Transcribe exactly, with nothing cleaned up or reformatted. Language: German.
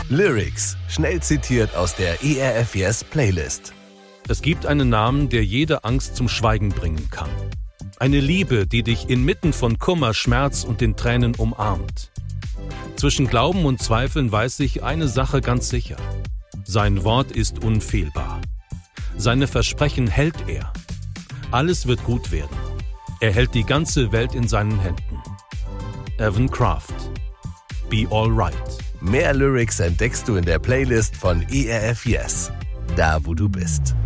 Lyrics, schnell zitiert aus der E R F Yes Playlist. Es gibt einen Namen, der jede Angst zum Schweigen bringen kann. Eine Liebe, die dich inmitten von Kummer, Schmerz und den Tränen umarmt. Zwischen Glauben und Zweifeln weiß ich eine Sache ganz sicher. Sein Wort ist unfehlbar. Seine Versprechen hält er. Alles wird gut werden. Er hält die ganze Welt in seinen Händen. Evan Kraft. Be Alright. Mehr Lyrics entdeckst du in der Playlist von E R F Yes. Da, wo du bist.